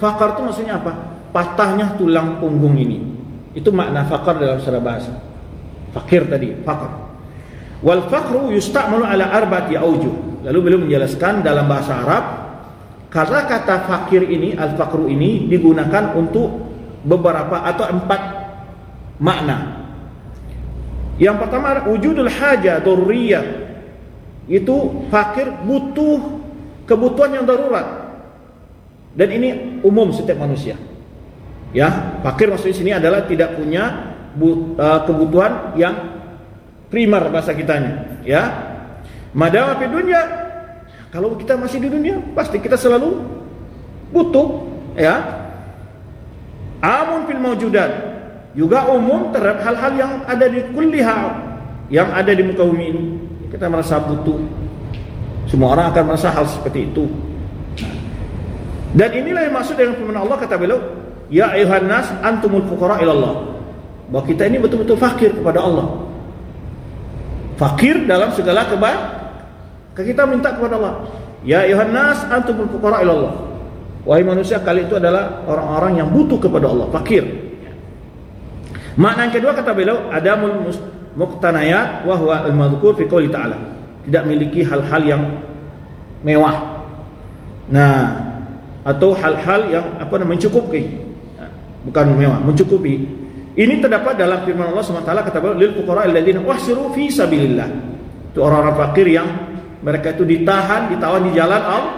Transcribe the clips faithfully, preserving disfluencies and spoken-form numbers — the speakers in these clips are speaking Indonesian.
Fakar itu maksudnya apa? Patahnya tulang punggung ini. Itu makna fakar dalam secara bahasa. Fakir tadi, fakar. Wal fakru yusta'malu ala arba'ati aujuh. Lalu beliau menjelaskan dalam bahasa Arab, karena kata fakir ini, al-fakru ini digunakan untuk beberapa atau empat makna. Yang pertama, wujudul haja daruriyah. Itu fakir butuh kebutuhan yang darurat. Dan ini umum setiap manusia. Ya, fakir maksudnya sini adalah tidak punya bu, uh, kebutuhan yang primer bahasa kitanya, ya. Madama di dunia, kalau kita masih di dunia, pasti kita selalu butuh, ya. Amun fil mawjudat, juga umum terhadap hal-hal yang ada di kulli hal, yang ada di muka bumi ini. Kita merasa butuh. Semua orang akan merasa hal seperti itu. Dan inilah yang maksud dengan firman Allah, kata beliau, ya ayuhan nas antumul fuqara ila Allah. Bahwa kita ini betul-betul fakir kepada Allah. Fakir dalam segala kebaikan. Kita minta kepada Allah, ya ayuhan nas antumul fuqara ila Allah. Wahai manusia, kalian itu adalah orang-orang yang butuh kepada Allah, fakir. Makna yang kedua, kata beliau, adamul muqtanayat wa huwa al-madhkur fi qouli ta'ala. Tidak memiliki hal-hal yang mewah. Nah, atau hal-hal yang apa namanya mencukupi. Bukan mewah, mencukupi. Ini terdapat dalam firman Allah subhanahu wa taala, kata beliau, lil fuqara alladziina uhsiru fi sabilillah. Itu orang-orang fakir yang mereka itu ditahan, ditawan di jalan Allah.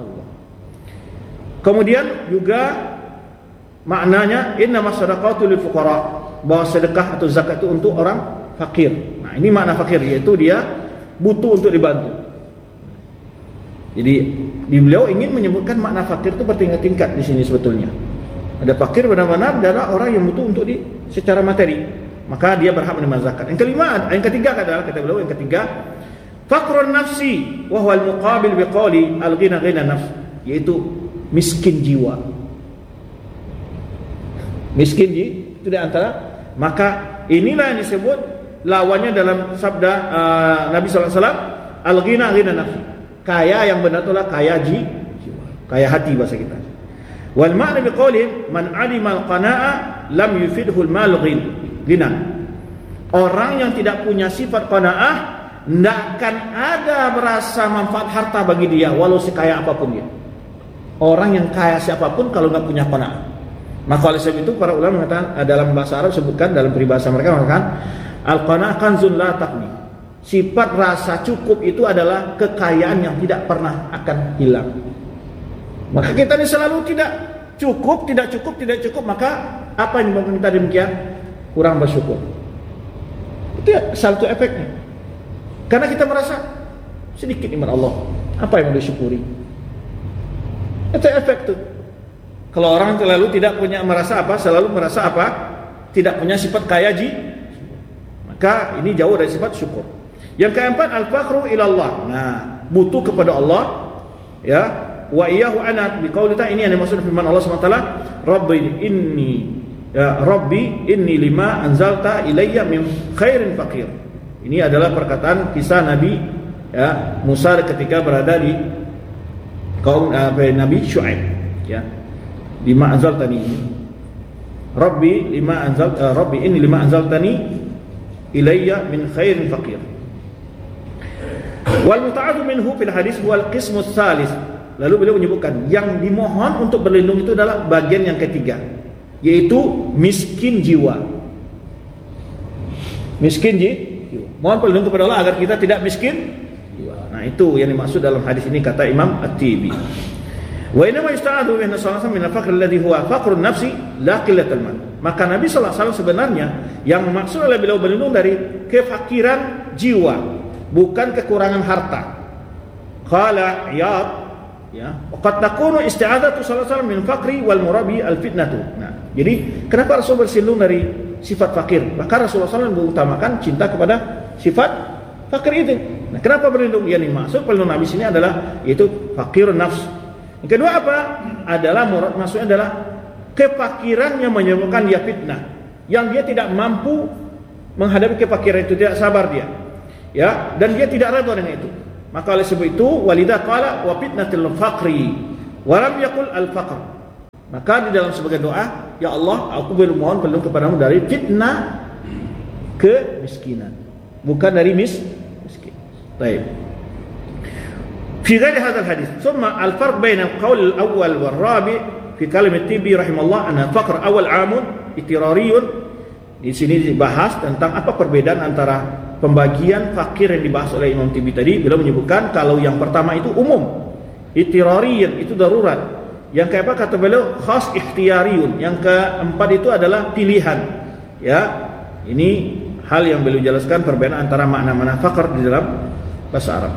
Kemudian juga maknanya innamas shadaqatu lil fuqara, bahwa sedekah atau zakat itu untuk orang fakir. Nah, ini makna fakir, yaitu dia butuh untuk dibantu. Jadi di beliau ingin menyebutkan makna fakir itu bertingkat-tingkat di sini sebetulnya. Ada fakir benar-benar adalah orang yang butuh untuk di secara materi, maka dia berhak menerima zakat. Yang kelima, yang ketiga adalah, kata beliau, yang ketiga, faqrun nafsi wa huwa al-muqabil biqauli al-ghina ghina nafs, yaitu miskin jiwa. Miskin jiwa itu di antara, maka inilah yang disebut lawannya dalam sabda uh, Nabi sallallahu alaihi wasallam, al-ghina ghina nafs. Kaya yang benar itulah kaya jiwa, kaya hati bahasa kita. Wal ma'na biqaulihim man 'alima al-qana'a lam yufidhu al-mal ghina. Orang yang tidak punya sifat qanaah, tidak akan ada merasa manfaat harta bagi dia walau sekaya apapun dia. Orang yang kaya siapapun kalau enggak punya qanaah. Maka oleh sebab itu para ulama mengatakan, dalam bahasa Arab sebutkan, dalam peribahasa mereka mengatakan al-qanaah kanzun la taqni. Sifat rasa cukup itu adalah kekayaan yang tidak pernah akan hilang. Maka kita ini selalu tidak cukup, tidak cukup, tidak cukup. Maka apa yang membuat kita demikian? Kurang bersyukur. Itu ya, satu efeknya. Karena kita merasa sedikit nikmat Allah, apa yang mau disyukuri? Itu efek tuh. Kalau orang selalu tidak punya merasa apa, selalu merasa apa, tidak punya sifat kaya ji, maka ini jauh dari sifat syukur. Yang keempat, al-faqru ilallah. Nah, butuh kepada Allah, ya. Wa iyyahu ana biqauli ta, ini yang dimaksud firman Allah subhanahu wa taala, rabbi inni ya rabbi inni lima anzalta ilayya min khairin faqir. Ini adalah perkataan kisah Nabi ya Musa ketika berada di kaum uh, Nabi Syuaib, ya. Lima anzaltani rabbi lima anzalt uh, rabbi inni lima anzaltani ilayya min khairin faqir. Wal muta'addu minhu fil hadis wal qismus tsalis. Lalu beliau menyebutkan yang dimohon untuk berlindung itu adalah bagian yang ketiga, yaitu miskin jiwa. Miskin jiwa. Mohon berlindung kepada Allah agar kita tidak miskin jiwa. Nah, itu yang dimaksud dalam hadis ini, kata Imam At-Tibi. Wa inna ma yusta'adu min sallallahu min al-faqr alladhi huwa faqrun nafsi la qillatul mal. Maka Nabi sallallahu alaihi wasallam sebenarnya yang maksud oleh beliau berlindung dari kefakiran jiwa, bukan kekurangan harta. Qala Iyad, ya, qad takunu isti'adzatu sallallahu alaihi wasallam min faqri wal murabi al fitnatu. Nah, jadi kenapa Rasul berlindung dari sifat fakir? Maka Rasulullah sallallahu alaihi wasallam mengutamakan cinta kepada sifat fakir itu. Nah, kenapa berlindung? Yang dimaksud perlindungan Nabi sini adalah yaitu fakirun nafs. Yang kedua apa? Adalah murad, maksudnya adalah kefakiran yang menyebabkan dia fitnah, yang dia tidak mampu menghadapi kefakiran itu, tidak sabar dia, ya, dan dia tidak redha dengan itu. Maka oleh sebab itu walidah qala wa fitnatul faqri wa lam yaqul al faqr. Maka di dalam sebagian doa, ya Allah, aku bermohon perlindungan kepadamu dari fitnah kemiskinan, bukan dari mis miskin. Baik. Fi ghairi hadzal hadis. Thumma al-farq baina al-qawl al-awwal wal-rabi' fi kalam at-Tibi rahimahullah anna faqr awal 'amun itirariyun. Di sini dibahas tentang apa perbedaan antara pembagian fakir yang dibahas oleh Imam Tibi tadi. Beliau menyebutkan kalau yang pertama itu umum, itirariyun itu darurat. Yang keempat kata beliau khas ikhtiyariyun. Yang keempat itu adalah pilihan. Ya, ini hal yang beliau jelaskan perbedaan antara makna-makna fakir di dalam bahasa Arab.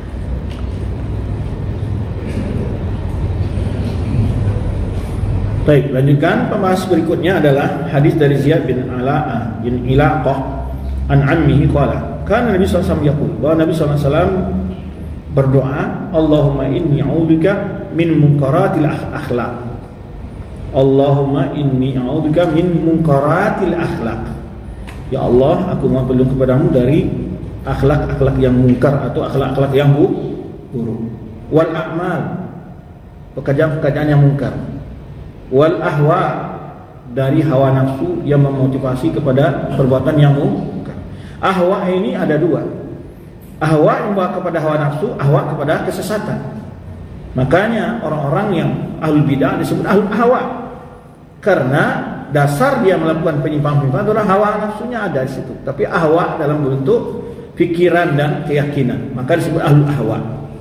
Baik, lanjutkan pembahas berikutnya adalah hadis dari Ziyad bin Alaa bin Ilaqah an ammihi qala kana Nabi sallallahu alaihi wasallam yaqul, bahwa Nabi sallallahu alaihi wasallam berdoa, Allahumma inni a'udzubika min munkaratil akhlaq. Allahumma inni a'udzubika min munkaratil akhlaq. Ya Allah, aku mohon berlindung kepadamu dari akhlak-akhlak yang mungkar atau akhlak-akhlak yang buruk. Wal a'mal, pekerjaan-pekerjaan yang mungkar. Wal ahwa, dari hawa nafsu yang memotivasi kepada perbuatan yang mungkar. Ahwa ini ada dua. Ahwa membawa kepada hawa nafsu, ahwa kepada kesesatan. Makanya orang-orang yang ahlul bidah disebut ahlul ahwa, karena dasar dia melakukan penyimpangan-penyimpangan adalah hawa nafsunya ada di situ. Tapi ahwa dalam bentuk pikiran dan keyakinan, maka disebut ahlul ahwa,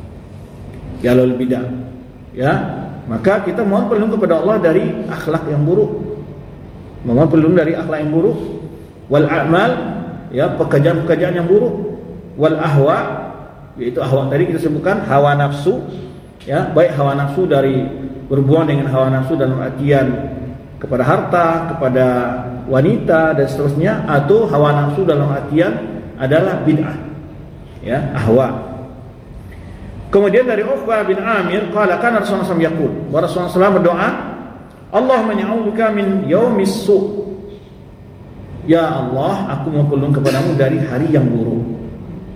ya ahlul bidah. Ya, maka kita mohon perlindungan kepada Allah dari akhlak yang buruk, mohon perlindungan dari akhlak yang buruk. Wal a'mal, ya pekerjaan-pekerjaan yang buruk. Wal ahwa, yaitu ahwa tadi kita sebutkan hawa nafsu, ya baik hawa nafsu dari berhubungan dengan hawa nafsu dalam artian kepada harta, kepada wanita dan seterusnya, atau hawa nafsu dalam artian adalah bid'ah, ya ahwa. Kemudian dari Uqbah bin Amir qala kana Rasulullah sallallahu alaihi wasallam yaqul, wa Rasulullah sallallahu alaihi wasallam berdoa, Allahumma na'udzubika min yaumis su'. Ya Allah, aku mohon perlindungan kepadamu dari hari yang buruk.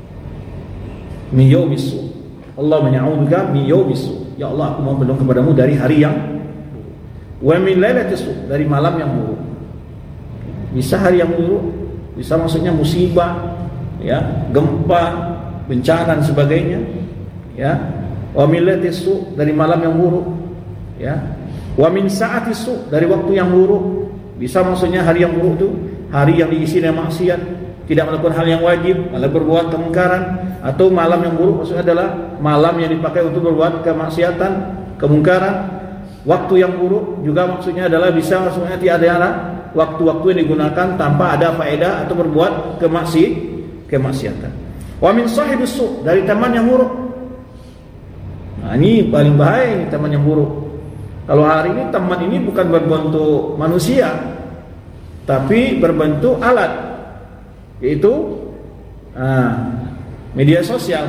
Min yaumis su'. Allahumma na'udzubika min yaumis su'. Ya Allah, aku mohon perlindungan kepadamu dari hari yang buruk. Wa min lailatis su', dari malam yang buruk. Bisa hari yang buruk, bisa maksudnya musibah, ya, gempa, bencana dan sebagainya, ya. Wa min lailatis su', dari malam yang buruk, ya. Wa min sa'atis su', dari waktu yang buruk. Bisa maksudnya hari yang buruk itu hari yang diisi dengan maksiat, tidak melakukan hal yang wajib, malah berbuat kemungkaran. Atau malam yang buruk maksudnya adalah malam yang dipakai untuk berbuat kemaksiatan, kemungkaran. Waktu yang buruk juga maksudnya adalah bisa maksudnya tiada ada waktu-waktu yang digunakan tanpa ada faedah atau berbuat kemaksi kemaksiatan. Wa min sahibis su', dari teman yang buruk. Nah, ini paling bahaya, ini teman yang buruk. Kalau hari ini teman ini bukan berbentuk manusia, tapi berbentuk alat, yaitu nah, media sosial,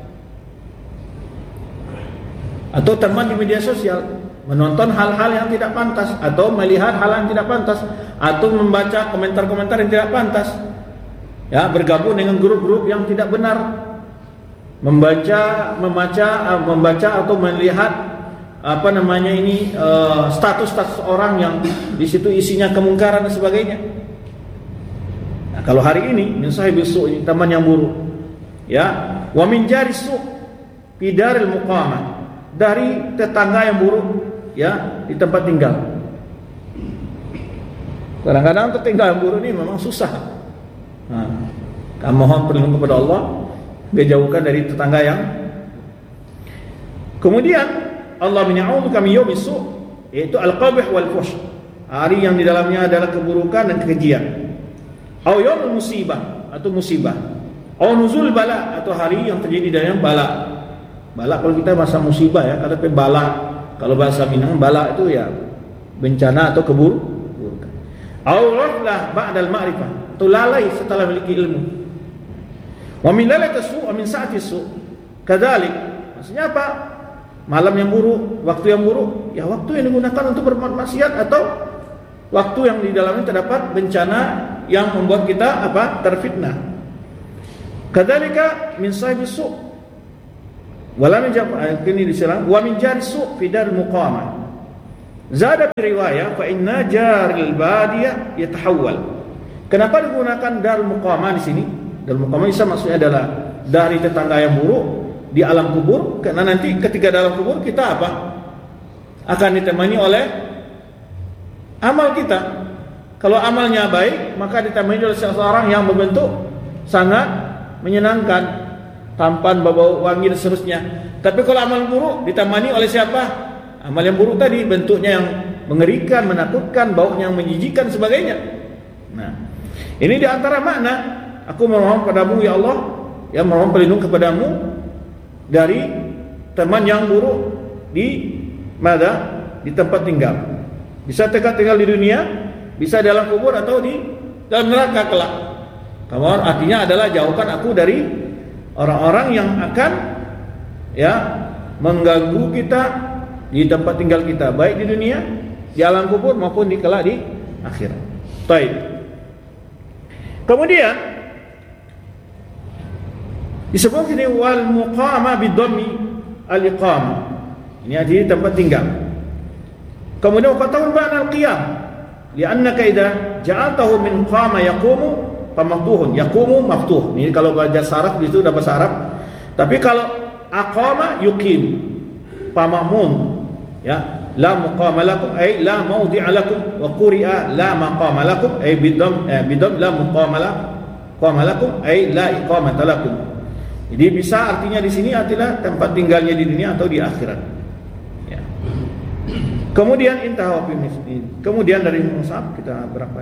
atau teman di media sosial menonton hal-hal yang tidak pantas, atau melihat hal yang tidak pantas, atau membaca komentar-komentar yang tidak pantas, ya bergabung dengan grup-grup yang tidak benar, membaca, membaca, membaca atau melihat apa namanya ini uh, status-status orang yang di situ isinya kemungkaran dan sebagainya. Nah, kalau hari ini min sahibis su', ini teman yang buruk, ya. Wa min jaris su' fi daril muqamah, dari tetangga yang buruk, ya, di tempat tinggal. Kadang-kadang tetangga yang buruk ini memang susah. Nah, kami mohon perlindungan kepada Allah, dijauhkan dari tetangga yang. Kemudian Allah menya'udzuka min yaumis su', yaitu al-qabih wal fuhsh, hari yang di dalamnya adalah keburukan dan kekejian. Au yaumul musibah, atau musibah. Au nuzul bala, atau hari yang terjadi dalam bala. Bala kalau kita bahasa musibah, ya, kalau bala kalau bahasa Minang bala itu ya bencana atau keburukan. Au raflah ba'dal ma'rifah, atau lalai setelah memiliki ilmu. Wa min lailatis su' wa min sa'atis su'. Kadzalik, maksudnya apa? Malam yang buruk, waktu yang buruk, ya waktu yang digunakan untuk berbuat maksiat, atau waktu yang di dalamnya terdapat bencana yang membuat kita apa? Terfitnah. Kadzalika min sahibis su'. Wala min jam' ini diserang wa min jaris su' fi dar muqamah. Zada fi riwayah fa inna jaril badiyah yatahawwal. Kenapa digunakan darul muqamah di sini? Darul muqamah bisa maksudnya adalah dari tetangga yang buruk di alam kubur, karena nanti ketika dalam kubur kita apa? Akan ditemani oleh amal kita. Kalau amalnya baik, maka ditemani oleh seseorang yang berbentuk sangat menyenangkan, tampan, berbau wangi dan seterusnya. Tapi kalau amal buruk ditemani oleh siapa? Amal yang buruk tadi bentuknya yang mengerikan, menakutkan, baunya yang menjijikkan sebagainya. Nah, ini di antara makna aku memohon padamu ya Allah, yang memohon pelindung kepadamu dari teman yang buruk di mana? Di tempat tinggal. Bisa tegak tinggal di dunia, bisa dalam kubur atau di dalam neraka kelak. Kamu artinya adalah jauhkan aku dari orang-orang yang akan ya mengganggu kita di tempat tinggal kita, baik di dunia, di alam kubur maupun di kelak di akhirat. Baik. Kemudian disebut ini wal muqama bidhammi al-iqamah. Ini artinya tempat tinggal. Kemudian qata'ul ma'na al-qiyam. Li'annaka idza ja'altahu min qama yaqumu famaftuhun. Yaqumu maftuh. Ini kalau belajar saraf itu udah bahasa Arab. Tapi kalau aqama yuqim. Pamamun. Ya, la muqama lakum ay la mawdi'a lakum wa quri'a la maqama lakum ay bidam eh, bidam la muqama lakum ay la iqamata lakum. Jadi bisa artinya di sini artinya tempat tinggalnya di dunia atau di akhirat. Ya. Kemudian intaha fi misli. Kemudian dari Mus'ab kita berapa?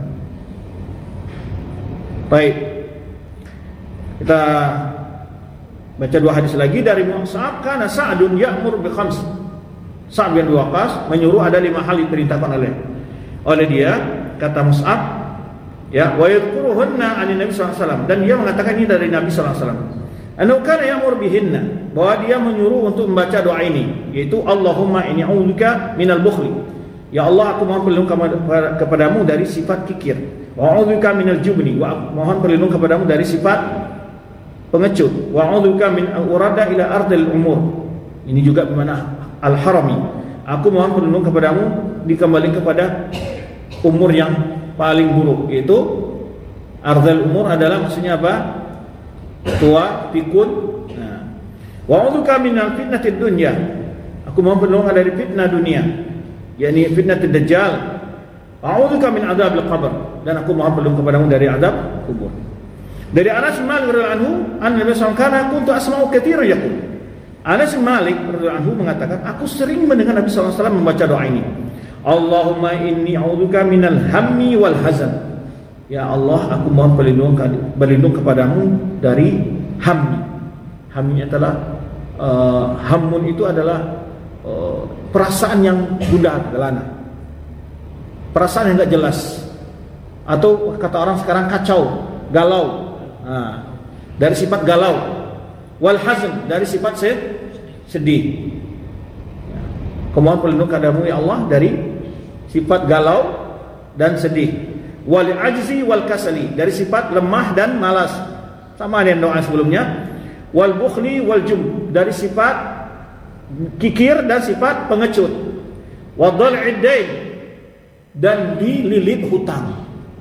Baik. Kita baca dua hadis lagi dari Mus'ab, kana Sa'dun ya'mur bi khams. Sa'd bin Waqqas menyuruh ada lima hal diperintahkan oleh oleh dia, kata Mus'ab, ya, wa yadhkuruhunna 'ani Nabi sallallahu alaihi wasallam, dan dia mengatakan ini dari Nabi sallallahu alaihi wasallam. Annahu kana ya'mur bihinna, bahwa dia menyuruh untuk membaca doa ini, yaitu Allahumma inni a'udzubika minal bukhli. Ya Allah, aku mohon perlindungan kepadamu dari sifat kikir. Wa a'udzubika minal jubni, wa mohon perlindungan kepadamu dari sifat pengecut. Wa a'udzubika min urada ila ardil umur. Ini juga bermakna al-harami. Aku mohon perlindungan kepadamu dikembali kepada umur yang paling buruk, yaitu ardhal umur adalah maksudnya apa? Tua, pikun. Nah, wa a'udzubika minal fitnatid dunya. Aku mohon perlindungan dari fitnah dunia, yakni fitnatid dajjal. Wa a'udzubika min adzabil qabr, dan aku mohon perlindungan kepadamu dari azab kubur. Dari Anas bin Malik radhiyallahu anhu, anna Nabi sallallahu alaihi wasallam kana kuntu asma'u katsiran yaqul. Anas bin Malik radhiyallahu anhu mengatakan, aku sering mendengar Nabi sallallahu alaihi wasallam membaca doa ini. Allahumma inni a'udzubika minal hammi wal hazan. Ya Allah, aku mohon berlindung berlindung kepadamu dari hammi. Hammi adalah uh, hammun itu adalah uh, perasaan yang gundah gelana. Perasaan yang enggak jelas. Atau kata orang sekarang kacau, galau. Nah, dari sifat galau. Wal hazan, dari sifat sedih. Kemohon perlindungan kepadamu ya Allah dari sifat galau dan sedih. Wal ajzi wal kasali, dari sifat lemah dan malas. Sama dengan doa sebelumnya. Wal bukhli wal jum, dari sifat kikir dan sifat pengecut. Wa dhal'id dain, dan dililit hutang.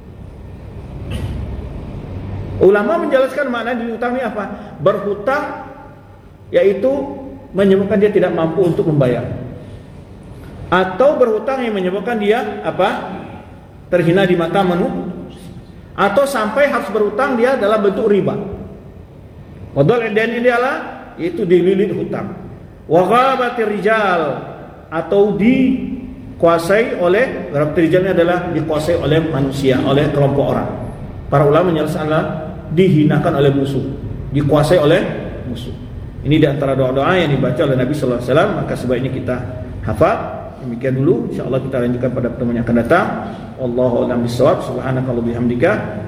Ulama menjelaskan makna dililit hutang ini apa? Berhutang yaitu menyebabkan dia tidak mampu untuk membayar, atau berhutang yang menyebabkan dia apa? Terhina di mata manusia, atau sampai harus berhutang dia dalam bentuk riba. Modal eden ini adalah yaitu dililit hutang. Wa ghabatir rijal, atau dikuasai oleh, ghabatir rijal ini adalah dikuasai oleh manusia, oleh kelompok orang. Para ulama menjelaskan adalah dihinakan oleh musuh, dikuasai oleh musuh. Ini di antara doa-doa yang dibaca oleh Nabi sallallahu alaihi wasallam, maka sebaiknya kita hafal. Demikian dulu, insyaallah kita lanjutkan pada pertemuan yang akan datang. Wallahu a'lam bishawab. Subhanakallahumma bihamdika